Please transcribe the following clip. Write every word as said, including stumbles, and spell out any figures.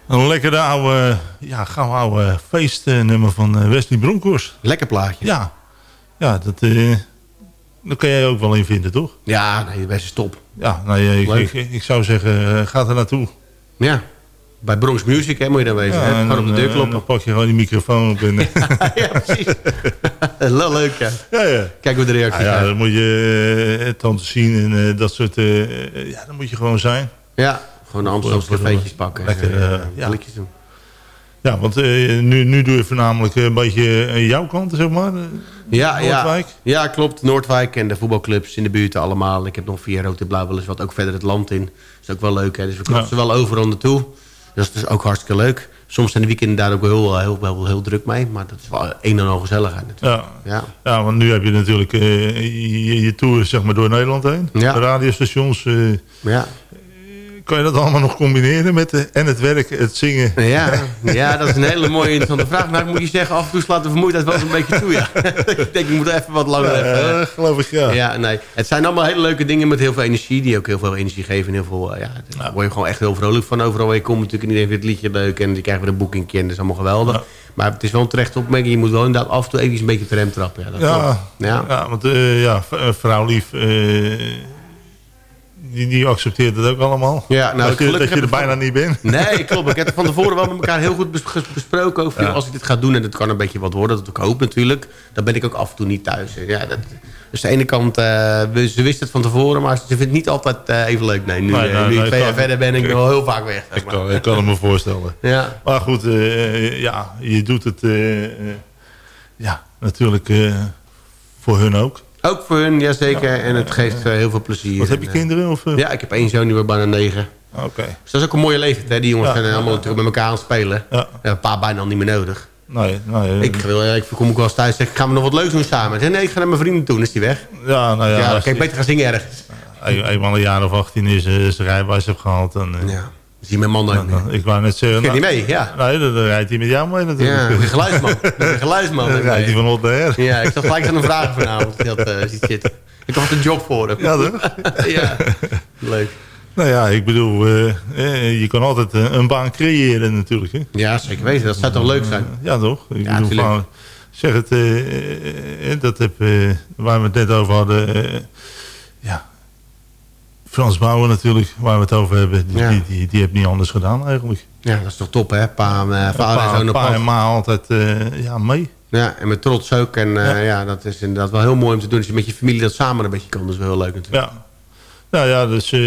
Een lekkere oude, ja, gauw oude feestnummer van Wesley Bronkhorst. Lekker plaatje. Ja, ja dat, uh, dat kan jij ook wel in vinden, toch? Ja, nee, best is top. Ja, nou, ik, ik, ik zou zeggen, uh, ga er naartoe. Ja, bij Bronx Music hè, moet je dan wezen. Ja, hè? Gewoon op de deur kloppen. Dan pak je gewoon die microfoon op. En, ja, ja, precies. Leuk, ja. Ja, ja. Kijk hoe de reactie ja, gaat. ja, dan moet je uh, tante zien en uh, dat soort... Uh, ja, dan moet je gewoon zijn. Ja, gewoon de Amsterdamse cafeetjes pakken. Lekker, uh, ja. Blikjes doen. Ja, want uh, nu, nu doe je voornamelijk een beetje uh, jouw kant, zeg maar. Uh, ja, Noordwijk. Ja, ja, klopt. Noordwijk en de voetbalclubs in de buurt allemaal. Ik heb nog via Rood en Blauw wel eens wat ook verder het land in. Dat is ook wel leuk, hè. Dus we knappen ja. ze wel overal naartoe. Dus dat is ook hartstikke leuk. Soms zijn de weekenden daar ook wel heel, heel, heel, heel druk mee. Maar dat is wel een en al gezelligheid natuurlijk. Ja. Ja. Ja, want nu heb je natuurlijk uh, je, je tour zeg maar, door Nederland heen. Ja. De radiostations. Uh, ja. Kan je dat allemaal nog combineren met de, en het werk, het zingen? Ja, ja, dat is een hele mooie interessante vraag. Maar ik moet je zeggen, af en toe slaat de vermoeidheid wel eens een beetje toe. Ja. Ik denk, ik moet even wat langer ja, even. Uh, geloof ik, ja. Ja, nee. Het zijn allemaal hele leuke dingen met heel veel energie. Die ook heel veel energie geven. En heel veel, ja, daar ja. word je gewoon echt heel vrolijk van. Overal waar je komt natuurlijk. En iedereen vindt het liedje leuk. En je krijgt weer een boekingje. En dat is allemaal geweldig. Ja. Maar het is wel een terechte opmerking. Je moet wel inderdaad af en toe even een beetje op de rem trappen. Ja, dat ja, ja. ja, want uh, ja, vrouw lief... Uh, Die, die accepteert het ook allemaal. Ja, nou, dat je, dat je er bijna van... niet bent. Nee, klopt. Ik heb het van tevoren wel met elkaar heel goed bes- besproken. Over, ja. Als ik dit ga doen, en het kan een beetje wat worden, dat ik hoop natuurlijk. Dan ben ik ook af en toe niet thuis. Ja, dat, dus aan de ene kant, uh, ze wist het van tevoren, maar ze vindt het niet altijd uh, even leuk. Nee, nu, nee, uh, nu nee, ik twee jaar verder ben ik nog heel vaak weg. Ik kan, ik kan het me voorstellen. Ja. Maar goed, uh, ja, je doet het uh, uh, ja, natuurlijk uh, voor hun ook. Ook voor hun, jazeker. Ja, en het geeft uh, heel veel plezier. Wat heb je en, kinderen? Of, uh? Ja, ik heb één zoon, die wordt bijna negen. Oké. Okay. Dus dat is ook een mooie leeftijd. Hè? Die jongens ja, zijn allemaal ja, natuurlijk ja. met elkaar aan het spelen. Ja. Ja, een paar bijna al niet meer nodig. Nee, nee. Ik, wil, ik kom ook wel eens thuis en zeg, gaan we nog wat leuks doen samen? Ik zeg, nee, ik ga naar mijn vrienden toe, dan is die weg. Ja, nou ja. Ja, dan kan ik beter gaan zingen ergens. Eenmaal een jaar of achttien is uh, zijn rijbewijs heb gehaald. Dan, uh, ja. Zie je mijn man nooit meer. Ik wou net zeggen... Ga je nou, niet mee, ja. Nee, dan, dan rijdt hij met jou mee natuurlijk. Ja, een geluidsman. Een geluidsman. Dan rijdt hij van op de her. Ja, ik zat gelijk aan een vraag vanavond. Dat uh, ziet zitten. Ik had een job voor hem. Ja, toch? Ja, leuk. Nou ja, ik bedoel, uh, uh, je kan altijd uh, een baan creëren natuurlijk. Hè? Ja, zeker weten. Dat zou toch leuk zijn? Uh, ja, toch? Ik ja, bedoel, van, zeg het, uh, uh, dat heb, uh, waar we het net over hadden... Uh, ja, Frans Bauer natuurlijk, waar we het over hebben, die, ja. die, die, die heeft niet anders gedaan eigenlijk. Ja, dat is toch top, hè? Pa, uh, vader pa, en zoon pa en ma altijd uh, ja, mee. Ja, en met trots ook. En uh, ja. ja, dat is inderdaad wel heel mooi om te doen. Als je met je familie dat samen een beetje kan, dat is wel heel leuk natuurlijk. Ja, nou ja, dus... Uh,